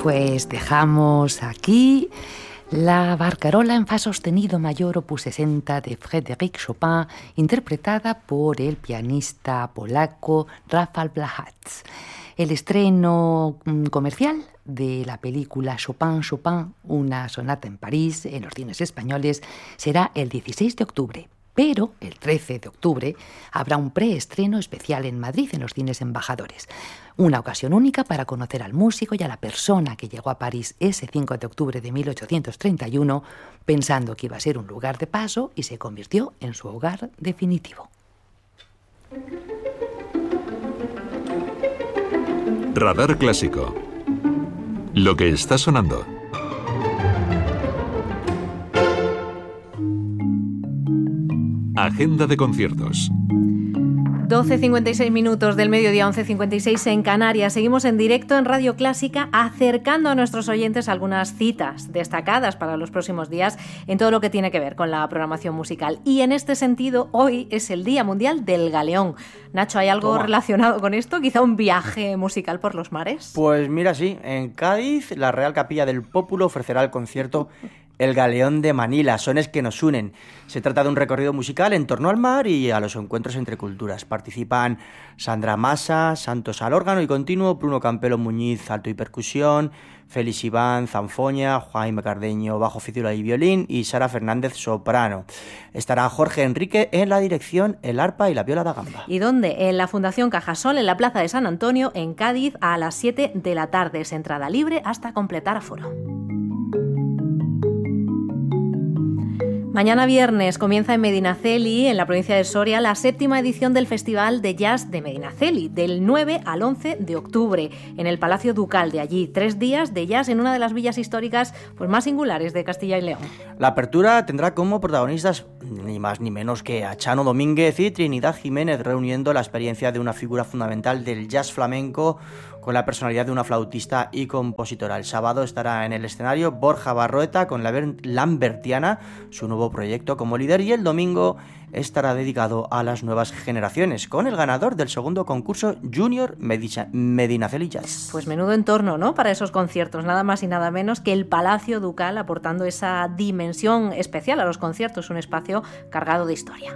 Pues dejamos aquí la barcarola en fa sostenido mayor opus 60 de Frédéric Chopin, interpretada por el pianista polaco Rafał Blachacz. El estreno comercial de la película Chopin, una sonata en París, en los cines españoles, será el 16 de octubre. Pero el 13 de octubre habrá un preestreno especial en Madrid, en los cines Embajadores. Una ocasión única para conocer al músico y a la persona que llegó a París ese 5 de octubre de 1831, pensando que iba a ser un lugar de paso y se convirtió en su hogar definitivo. Radar Clásico. Lo que está sonando. Agenda de conciertos. 12:56 minutos del mediodía, 11:56 en Canarias. Seguimos en directo en Radio Clásica, acercando a nuestros oyentes algunas citas destacadas para los próximos días en todo lo que tiene que ver con la programación musical. Y en este sentido, hoy es el Día Mundial del Galeón. Nacho, ¿hay algo relacionado con esto? ¿Quizá un viaje musical por los mares? Pues mira, sí. En Cádiz, la Real Capilla del Pópulo ofrecerá el concierto El Galeón de Manila, sones que nos unen. Se trata de un recorrido musical en torno al mar y a los encuentros entre culturas. Participan Sandra Massa, Santos al órgano y continuo, Bruno Campelo Muñiz, alto y percusión, Félix Iván, zanfoña, Jaime Cardeño, bajo, fídula y violín y Sara Fernández, soprano. Estará Jorge Enrique en la dirección, el arpa y la viola da gamba. ¿Y dónde? En la Fundación Cajasol, en la Plaza de San Antonio, en Cádiz, a las 7 de la tarde. Es entrada libre hasta completar aforo. Mañana viernes comienza en Medinaceli, en la provincia de Soria, la 7ª edición del Festival de Jazz de Medinaceli, del 9 al 11 de octubre, en el Palacio Ducal de allí. 3 días de jazz en una de las villas históricas pues más singulares de Castilla y León. La apertura tendrá como protagonistas ni más ni menos que a Chano Domínguez y Trinidad Jiménez, reuniendo la experiencia de una figura fundamental del jazz flamenco con la personalidad de una flautista y compositora. El sábado estará en el escenario Borja Barroeta con la Lambertiana, su nuevo proyecto como líder, y el domingo estará dedicado a las nuevas generaciones, con el ganador del segundo concurso Junior Medinaceli Jazz. Pues menudo entorno, ¿no?, para esos conciertos, nada más y nada menos que el Palacio Ducal, aportando esa dimensión especial a los conciertos, un espacio cargado de historia.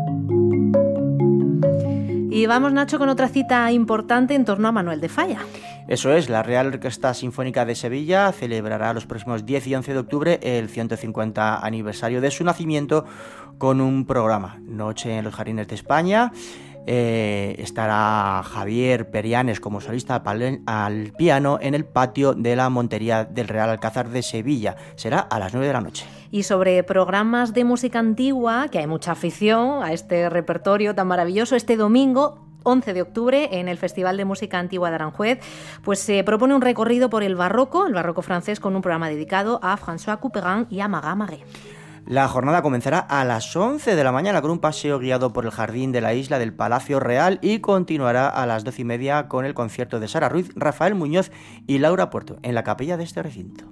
Y vamos, Nacho, con otra cita importante en torno a Manuel de Falla. Eso es, la Real Orquesta Sinfónica de Sevilla celebrará los próximos 10 y 11 de octubre el 150 aniversario de su nacimiento con un programa. Noche en los Jardines de España. Estará Javier Perianes como solista al piano en el patio de la Montería del Real Alcázar de Sevilla. Será a las 9 de la noche. Y sobre programas de música antigua, que hay mucha afición a este repertorio tan maravilloso, este domingo 11 de octubre, en el Festival de Música Antigua de Aranjuez, pues se propone un recorrido por el barroco francés, con un programa dedicado a François Couperin y a Marat Marais. La jornada comenzará a las 11 de la mañana con un paseo guiado por el jardín de la isla del Palacio Real y continuará a las 12:30 con el concierto de Sara Ruiz, Rafael Muñoz y Laura Puerto en la capilla de este recinto.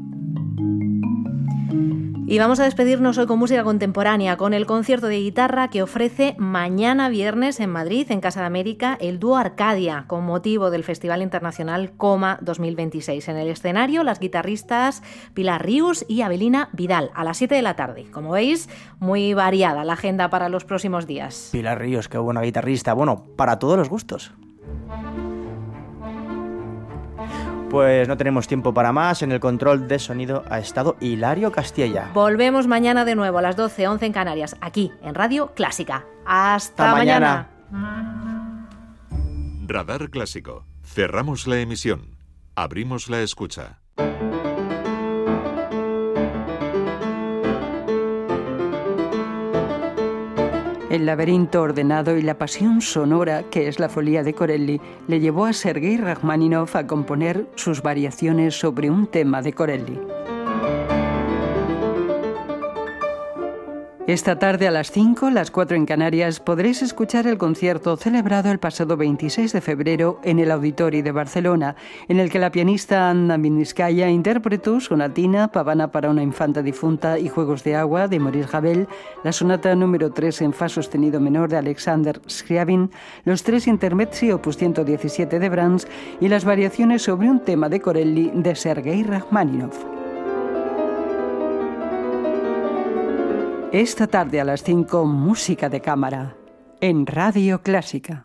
Y vamos a despedirnos hoy con música contemporánea, con el concierto de guitarra que ofrece mañana viernes en Madrid, en Casa de América, el dúo Arcadia, con motivo del Festival Internacional Coma 2026. En el escenario, las guitarristas Pilar Rius y Abelina Vidal, a las 7 de la tarde. Como veis, muy variada la agenda para los próximos días. Pilar Rius, qué buena guitarrista. Bueno, para todos los gustos. Pues no tenemos tiempo para más. En el control de sonido ha estado Hilario Castilla. Volvemos mañana de nuevo a las 12:11 en Canarias, aquí en Radio Clásica. ¡Hasta mañana! Radar Clásico. Cerramos la emisión. Abrimos la escucha. El laberinto ordenado y la pasión sonora, que es la Folía de Corelli, le llevó a Sergei Rachmaninoff a componer sus variaciones sobre un tema de Corelli. Esta tarde a las 5, las 4 en Canarias, podréis escuchar el concierto celebrado el pasado 26 de febrero en el Auditori de Barcelona, en el que la pianista Anna Vinskaya interpretó Sonatina, Pavana para una infanta difunta y Juegos de agua de Maurice Ravel, la sonata número 3 en fa sostenido menor de Alexander Scriabin, los 3 intermezzi opus 117 de Brahms y las variaciones sobre un tema de Corelli de Sergei Rachmaninov. Esta tarde a las 5, música de cámara, en Radio Clásica.